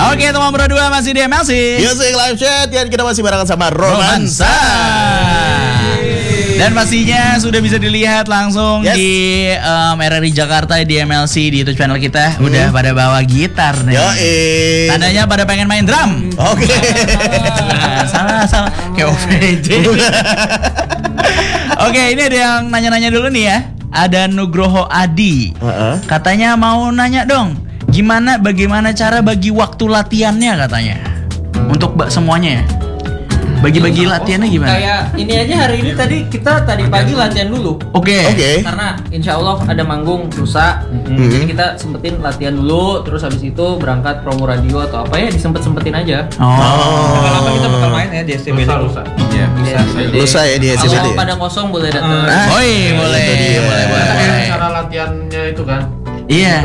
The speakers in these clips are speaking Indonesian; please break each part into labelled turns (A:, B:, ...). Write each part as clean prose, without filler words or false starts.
A: Oke, teman berdua masih di MLC
B: Music Live Chat. Dan kita masih barengan sama Romansa.
A: Dan pastinya sudah bisa dilihat langsung di RRI Jakarta di MLC di YouTube channel kita. Udah pada bawa gitar nih. Tandanya pada pengen main drum.
B: Oke.
A: Salah kayak OVJ. Oke, ini ada yang nanya-nanya dulu nih ya. Ada Nugroho Adi. Katanya mau nanya dong, bagaimana cara bagi waktu latihannya katanya. Untuk semuanya ya. Bagi-bagi latihannya gimana?
C: Kayak ini aja hari ini kita tadi pagi latihan dulu.
A: Oke.
C: Karena insya Allah ada manggung lusa. Jadi kita sempetin latihan dulu. Terus habis itu berangkat promo radio atau apa ya disempet-sempetin aja.
D: Lama-lama kita bakal main ya di SCBD.
E: Lusa. Iya,
B: Lusa ya di SCBD.
C: Kalau pada kosong boleh datang.
A: Boleh.
E: Cara latihannya itu kan.
A: Iya.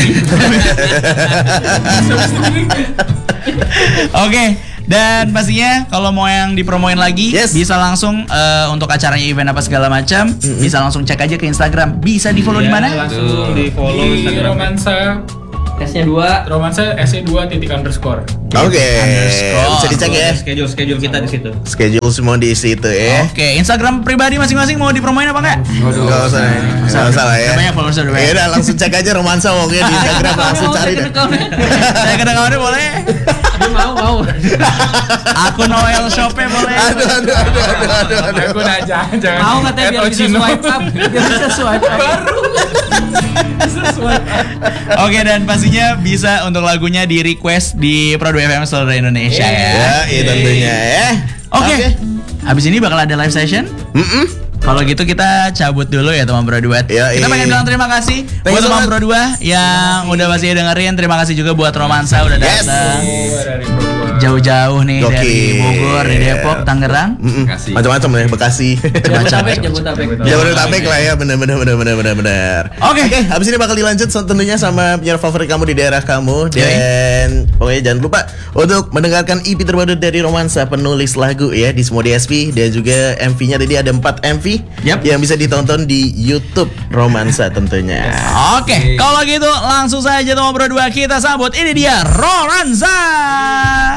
A: Oke. Dan pastinya kalau mau yang dipromoin lagi bisa langsung untuk acaranya event apa segala macam bisa langsung cek aja ke Instagram. Bisa di follow di mana?
D: Langsung di follow Instagram
E: Romansa.
C: S-nya 2.
E: Romansa S-nya 2 __.
B: Oke. Bisa dicek ya.
D: schedule kita di situ.
B: Schedule semua di situ ya.
A: Oke, Instagram pribadi masing-masing mau dipromoin apa enggak?
B: Enggak usah ya.
A: Banyak followers udah banyak.
B: Ya udah langsung cek aja Romansa pokoknya di Instagram langsung cari deh.
A: Saya kadang-kadang boleh.
C: Mau.
A: Akun Noel Shopee boleh.
B: Aduh.
E: Aku jangan.
C: Mau katanya biar bisa swipe up.
A: Oke, dan pastinya bisa untuk lagunya di request di Pro 2 FM seluruh Indonesia ya.
B: Ya, tentunya ya.
A: Oke. Habis ini bakal ada live session. Kalau gitu kita cabut dulu ya teman Bro 2. Kita pengen bilang terima kasih buat teman Bro 2 yang udah masih dengerin. Terima kasih juga buat Romansa udah datang. Jauh-jauh nih dari Bogor, dari Depok, Tangerang.
B: Macam-macam ya, Bekasi. Jabodetabek lah ya, benar.
A: Oke,
B: habis ini bakal dilanjut tentunya sama penyiar favorit kamu di daerah kamu. Dan pokoknya jangan lupa untuk mendengarkan EP terbaru dari Romansa, penulis lagu ya di semua DSP. Dan juga MV-nya tadi ada 4 MV yang bisa ditonton di YouTube Romansa tentunya.
A: Oke, kalau gitu langsung saja teman Bro 2 kita sambut. Ini dia Romansa.